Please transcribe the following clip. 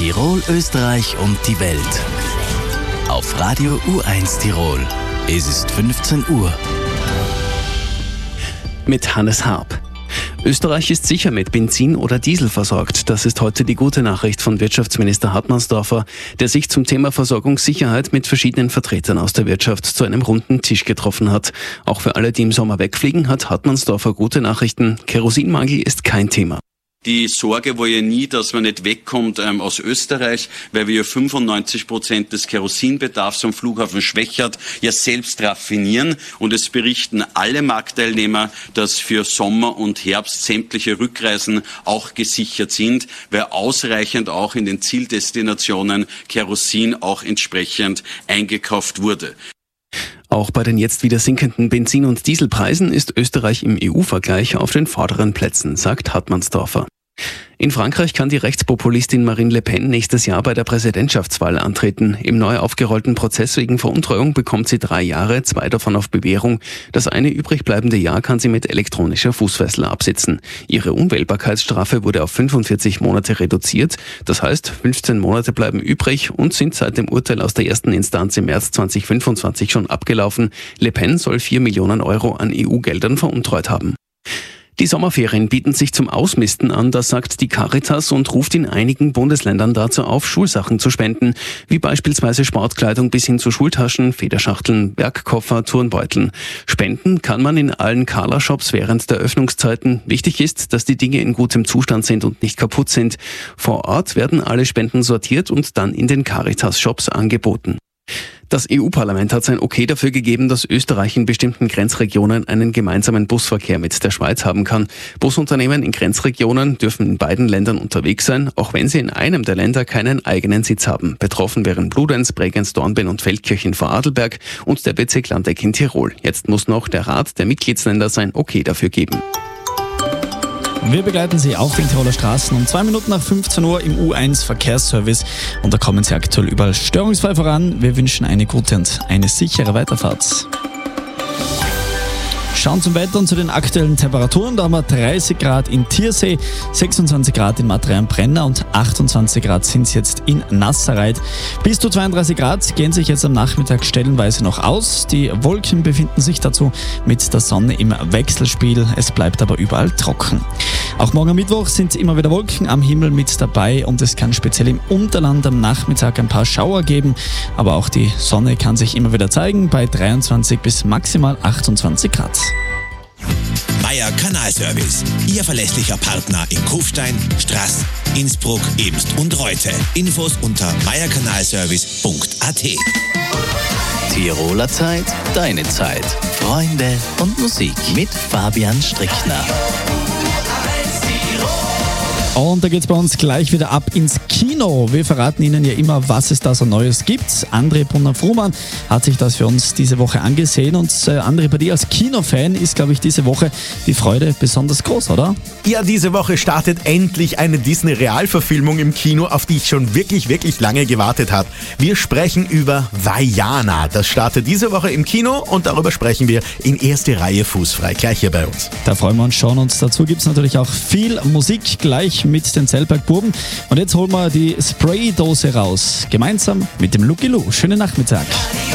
Tirol, Österreich und die Welt. Auf Radio U1 Tirol. Es ist 15 Uhr. Mit Hannes Harp. Österreich ist sicher mit Benzin oder Diesel versorgt. Das ist heute die gute Nachricht von Wirtschaftsminister Hartmannsdorfer, der sich zum Thema Versorgungssicherheit mit verschiedenen Vertretern aus der Wirtschaft zu einem runden Tisch getroffen hat. Auch für alle, die im Sommer wegfliegen, hat Hartmannsdorfer gute Nachrichten. Kerosinmangel ist kein Thema. Die Sorge war ja nie, dass man nicht wegkommt aus Österreich, weil wir ja 95% des Kerosinbedarfs am Flughafen Schwechat ja selbst raffinieren. Und es berichten alle Marktteilnehmer, dass für Sommer und Herbst sämtliche Rückreisen auch gesichert sind, weil ausreichend auch in den Zieldestinationen Kerosin auch entsprechend eingekauft wurde. Auch bei den jetzt wieder sinkenden Benzin- und Dieselpreisen ist Österreich im EU-Vergleich auf den vorderen Plätzen, sagt Hartmannsdorfer. In Frankreich kann die Rechtspopulistin Marine Le Pen nächstes Jahr bei der Präsidentschaftswahl antreten. Im neu aufgerollten Prozess wegen Veruntreuung bekommt sie 3 Jahre, 2 davon auf Bewährung. Das eine übrig bleibende Jahr kann sie mit elektronischer Fußfessel absitzen. Ihre Unwählbarkeitsstrafe wurde auf 45 Monate reduziert. Das heißt, 15 Monate bleiben übrig und sind seit dem Urteil aus der ersten Instanz im März 2025 schon abgelaufen. Le Pen soll 4 Millionen Euro an EU-Geldern veruntreut haben. Die Sommerferien bieten sich zum Ausmisten an, das sagt die Caritas und ruft in einigen Bundesländern dazu auf, Schulsachen zu spenden, wie beispielsweise Sportkleidung bis hin zu Schultaschen, Federschachteln, Werkkoffer, Turnbeuteln. Spenden kann man in allen Carla-Shops während der Öffnungszeiten. Wichtig ist, dass die Dinge in gutem Zustand sind und nicht kaputt sind. Vor Ort werden alle Spenden sortiert und dann in den Caritas-Shops angeboten. Das EU-Parlament hat sein Okay dafür gegeben, dass Österreich in bestimmten Grenzregionen einen gemeinsamen Busverkehr mit der Schweiz haben kann. Busunternehmen in Grenzregionen dürfen in beiden Ländern unterwegs sein, auch wenn sie in einem der Länder keinen eigenen Sitz haben. Betroffen wären Bludenz, Bregenz, Dornbirn und Feldkirchen vor Adelberg und der Bezirk Landeck in Tirol. Jetzt muss noch der Rat der Mitgliedsländer sein Okay dafür geben. Wir begleiten Sie auf den Tiroler Straßen um 2 Minuten nach 15 Uhr im U1 Verkehrsservice und da kommen Sie aktuell überall störungsfrei voran. Wir wünschen eine gute und eine sichere Weiterfahrt. Schauen zum Wetter und zu den aktuellen Temperaturen. Da haben wir 30 Grad in Tiersee, 26 Grad in Madrea am Brenner und 28 Grad sind es jetzt in Nasserreit. Bis zu 32 Grad gehen sich jetzt am Nachmittag stellenweise noch aus. Die Wolken befinden sich dazu mit der Sonne im Wechselspiel. Es bleibt aber überall trocken. Auch morgen am Mittwoch sind immer wieder Wolken am Himmel mit dabei und es kann speziell im Unterland am Nachmittag ein paar Schauer geben. Aber auch die Sonne kann sich immer wieder zeigen bei 23 bis maximal 28 Grad. Meier Kanalservice, Ihr verlässlicher Partner in Kufstein, Straß, Innsbruck, Ebst und Reute. Infos unter meierkanalservice.at. Tiroler Zeit, deine Zeit. Freunde und Musik mit Fabian Strickner. Und da geht's bei uns gleich wieder ab ins Kino. Wir verraten Ihnen ja immer, was es da so Neues gibt. André Brunner-Frumann hat sich das für uns diese Woche angesehen. Und André, bei dir als Kinofan ist, glaube ich, diese Woche die Freude besonders groß, oder? Ja, diese Woche startet endlich eine Disney-Realverfilmung im Kino, auf die ich schon wirklich, wirklich lange gewartet habe. Wir sprechen über Vaiana. Das startet diese Woche im Kino und darüber sprechen wir in erste Reihe fußfrei, gleich hier bei uns. Da freuen wir uns schon und dazu gibt's natürlich auch viel Musik gleich mit den Zellberg-Buben. Und jetzt holen wir die Spraydose raus, gemeinsam mit dem Lucky Lou. Schönen Nachmittag.